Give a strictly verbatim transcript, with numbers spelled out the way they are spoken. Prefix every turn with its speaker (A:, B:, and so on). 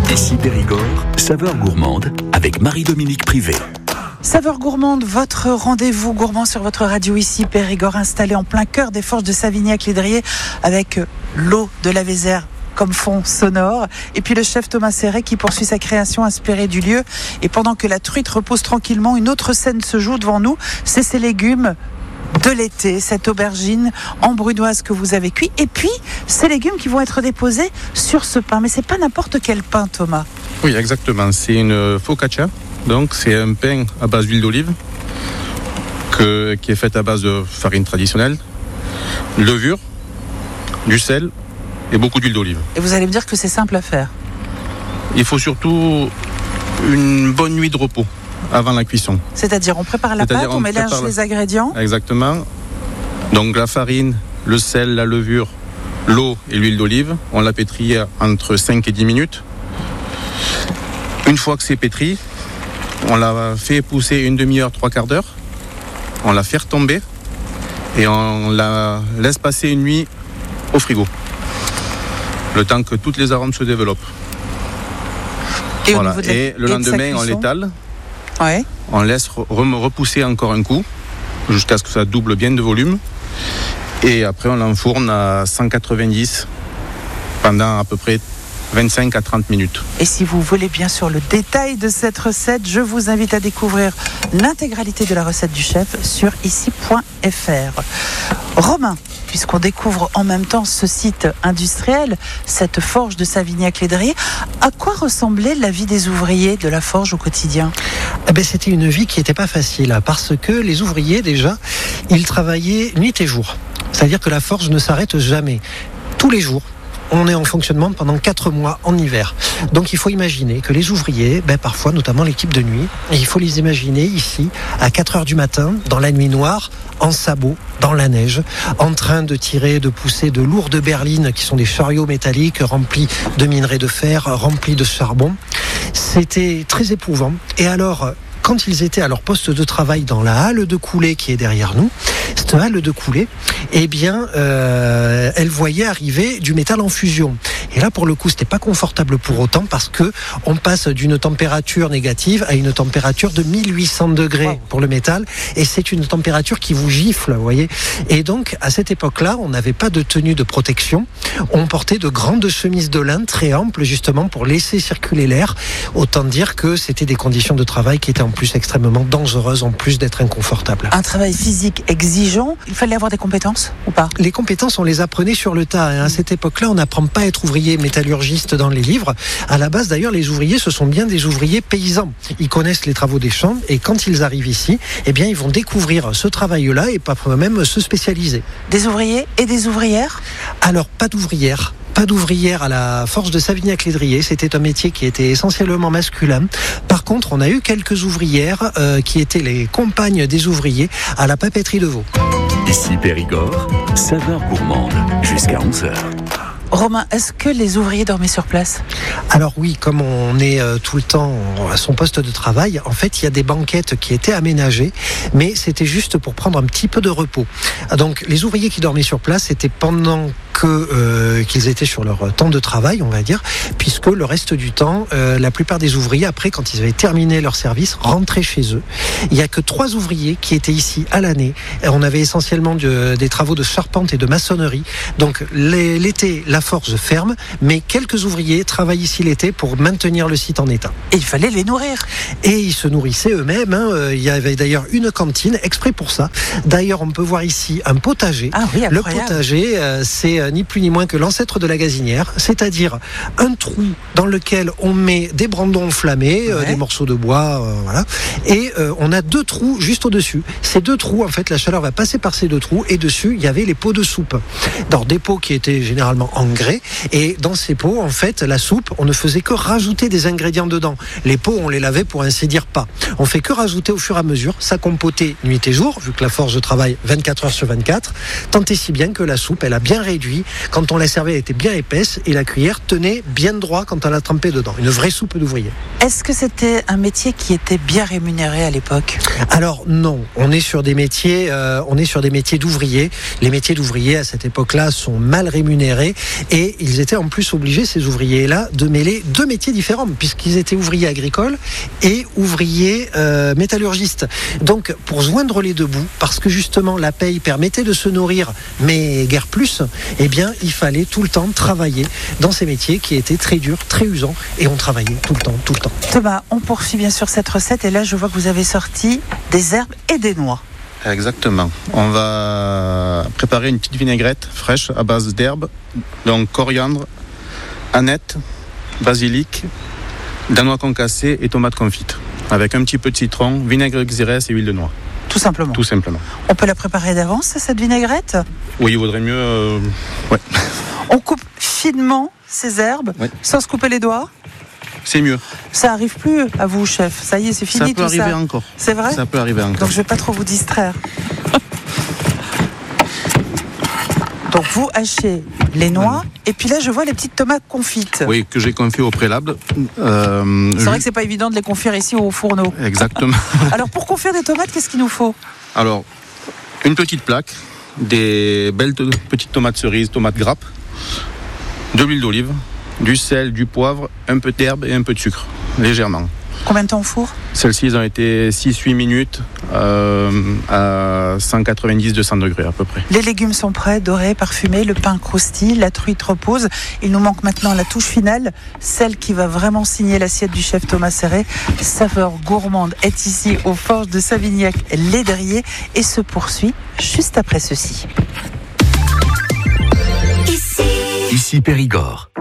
A: Ici Périgord, saveur gourmande avec Marie-Dominique Privé.
B: Saveur gourmande, votre rendez-vous gourmand sur votre radio ici Périgord, installé en plein cœur des Forges de Savignac-Lédrier avec l'eau de la Vézère comme fond sonore, et puis le chef Thomas Serret qui poursuit sa création inspirée du lieu. Et pendant que la truite repose tranquillement, une autre scène se joue devant nous, c'est ces légumes de l'été, cette aubergine en brunoise que vous avez cuit, et puis ces légumes qui vont être déposés sur ce pain. Mais c'est pas n'importe quel pain, Thomas.
C: Oui, exactement, c'est une focaccia, donc c'est un pain à base d'huile d'olive que, qui est fait à base de farine traditionnelle, levure, du sel et beaucoup d'huile d'olive.
B: Et vous allez me dire que c'est simple à faire.
C: Il faut surtout une bonne nuit de repos avant la cuisson.
B: C'est-à-dire, on prépare la
C: C'est-à-dire
B: pâte, on, on mélange
C: prépare...
B: les ingrédients.
C: Exactement. Donc la farine, le sel, la levure, l'eau et l'huile d'olive, on la pétrit entre cinq et dix minutes. Une fois que c'est pétri, on la fait pousser une demi-heure, trois quarts d'heure. On la fait retomber et on la laisse passer une nuit au frigo. Le temps que toutes les arômes se développent.
B: Et,
C: voilà.
B: la...
C: et le et lendemain, on l'étale.
B: Ouais.
C: On laisse repousser encore un coup jusqu'à ce que ça double bien de volume. Et après, on l'enfourne à cent quatre-vingt-dix pendant à peu près vingt-cinq à trente minutes.
B: Et si vous voulez bien sûr le détail de cette recette, je vous invite à découvrir l'intégralité de la recette du chef sur ici point f r. Romain, puisqu'on découvre en même temps ce site industriel, cette forge de Savignac-Lédrier, à quoi ressemblait la vie des ouvriers de la forge au quotidien ?
D: Eh ben, c'était une vie qui n'était pas facile, parce que les ouvriers, déjà, ils travaillaient nuit et jour. C'est-à-dire que la forge ne s'arrête jamais. Tous les jours, on est en fonctionnement pendant quatre mois en hiver. Donc il faut imaginer que les ouvriers, ben parfois notamment l'équipe de nuit, il faut les imaginer ici à quatre heures du matin, dans la nuit noire, en sabots, dans la neige, en train de tirer, de pousser de lourdes berlines qui sont des chariots métalliques remplis de minerais de fer, remplis de charbon. C'était très éprouvant. Et alors, quand ils étaient à leur poste de travail dans la halle de coulée qui est derrière nous, cette halle de coulée, eh bien, euh, elle voyait arriver du métal en fusion. Et là, pour le coup, c'était pas confortable pour autant parce que on passe d'une température négative à une température de mille huit cents degrés wow. pour le métal, et c'est une température qui vous gifle, vous voyez. Et donc, à cette époque-là, on n'avait pas de tenue de protection. On portait de grandes chemises de lin très amples, justement, pour laisser circuler l'air. Autant dire que c'était des conditions de travail qui étaient en plus extrêmement dangereuses, en plus d'être inconfortables.
B: Un travail physique exigeant. Il fallait avoir des compétences ou pas ?
D: Les compétences, on les apprenait sur le tas. Hein. À cette époque-là, on n'apprend pas à être ouvrier métallurgiste dans les livres. À la base, d'ailleurs, les ouvriers, ce sont bien des ouvriers paysans. Ils connaissent les travaux des champs, et quand ils arrivent ici, eh bien, ils vont découvrir ce travail-là et parfois même se spécialiser.
B: Des ouvriers et des ouvrières ?
D: Alors, pas d'ouvrières. Pas d'ouvrières à la forge de Savignac-Lédrier. C'était un métier qui était essentiellement masculin. Par contre, on a eu quelques ouvrières euh, qui étaient les compagnes des ouvriers à la papeterie de Vaud.
A: Ici Périgord, saveur gourmande jusqu'à onze heures.
B: Romain, est-ce que les ouvriers dormaient sur place ?
D: Alors oui, comme on est euh, tout le temps à son poste de travail, en fait, il y a des banquettes qui étaient aménagées, mais c'était juste pour prendre un petit peu de repos. Donc, les ouvriers qui dormaient sur place, c'était pendant que, euh, qu'ils étaient sur leur temps de travail, on va dire, puisque le reste du temps, euh, la plupart des ouvriers, après, quand ils avaient terminé leur service, rentraient chez eux. Il n'y a que trois ouvriers qui étaient ici à l'année. On avait essentiellement de, des travaux de charpente et de maçonnerie. Donc, les, l'été, la forge ferme, mais quelques ouvriers travaillent ici l'été pour maintenir le site en état.
B: Et il fallait les nourrir.
D: Et ils se nourrissaient eux-mêmes. Hein. Il y avait d'ailleurs une cantine exprès pour ça. D'ailleurs, on peut voir ici un potager.
B: Ah oui,
D: le potager, euh, c'est euh, ni plus ni moins que l'ancêtre de la gazinière, c'est-à-dire un trou dans lequel on met des brandons enflammés, ouais. euh, des morceaux de bois, euh, voilà. Et euh, on a deux trous juste au-dessus. Ces deux trous, en fait, la chaleur va passer par ces deux trous, et dessus, il y avait les pots de soupe. Dans des pots qui étaient généralement en grès, et dans ces pots, en fait, la soupe, on ne faisait que rajouter des ingrédients dedans. Les pots, on les lavait pour ainsi dire pas. On fait que rajouter au fur et à mesure, ça compotait nuit et jour, vu que la forge travaille vingt-quatre heures sur vingt-quatre, tant et si bien que la soupe, elle a bien réduit joli. Quand on la servait, elle était bien épaisse et la cuillère tenait bien droit quand on la trempait dedans. Une vraie soupe d'ouvrier.
B: Est-ce que c'était un métier qui était bien rémunéré à l'époque ?
D: Alors non, on est sur des métiers, euh, on est sur des métiers d'ouvriers. Les métiers d'ouvriers à cette époque-là sont mal rémunérés et ils étaient en plus obligés, ces ouvriers-là, de mêler deux métiers différents puisqu'ils étaient ouvriers agricoles et ouvriers euh, métallurgistes. Donc pour joindre les deux bouts, parce que justement la paye permettait de se nourrir, mais guère plus, eh bien il fallait tout le temps travailler dans ces métiers qui étaient très durs, très usants, et on travaillait tout le temps, tout le temps.
B: Thomas, on poursuit bien sûr cette recette et là je vois que vous avez sorti des herbes et des noix.
C: Exactement. On va préparer une petite vinaigrette fraîche à base d'herbes, donc coriandre, aneth, basilic, danois concassé et tomates confites, avec un petit peu de citron, vinaigre xérès et huile de noix.
B: Tout simplement.
C: Tout simplement.
B: On peut la préparer d'avance, cette vinaigrette ?
C: Oui, il vaudrait mieux. Euh... Ouais.
B: On coupe finement ces herbes,
C: ouais.
B: sans se couper les doigts ?
C: C'est mieux.
B: Ça arrive plus à vous, chef. Ça y est, c'est fini tout ça.
C: Ça peut arriver encore.
B: C'est vrai ?
C: Ça peut arriver encore.
B: Donc je vais pas trop vous distraire. Donc vous hachez les noix et puis là je vois les petites tomates confites.
C: Oui, que j'ai confit au préalable.
B: Euh, c'est vrai que c'est pas évident de les confire ici au fourneau.
C: Exactement.
B: Alors pour confire des tomates, qu'est-ce qu'il nous faut ?
C: Alors une petite plaque, des belles t- petites tomates cerises, tomates grappes, de l'huile d'olive, du sel, du poivre, un peu d'herbe et un peu de sucre, légèrement.
B: Combien de temps au four ?
C: Celles-ci, elles ont été six à huit minutes euh, à cent quatre-vingt-dix à deux cents degrés à peu près.
B: Les légumes sont prêts, dorés, parfumés, le pain croustille, la truite repose. Il nous manque maintenant la touche finale, celle qui va vraiment signer l'assiette du chef Thomas Serret. Saveur gourmande est ici aux Forges de Savignac-Lédrier et se poursuit juste après ceci.
A: Ici Périgord.